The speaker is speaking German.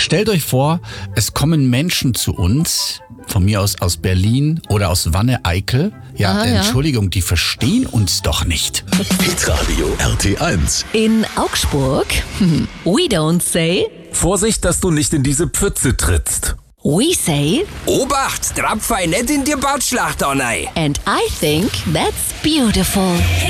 Stellt euch vor, es kommen Menschen zu uns, von mir aus Berlin oder aus Wanne-Eickel. Ja, Entschuldigung, die verstehen uns doch nicht. Hitradio RT1. In Augsburg, we don't say, Vorsicht, dass du nicht in diese Pfütze trittst. we say, Obacht, Drapfei nicht in die Bauschlacht rein. and I think that's beautiful.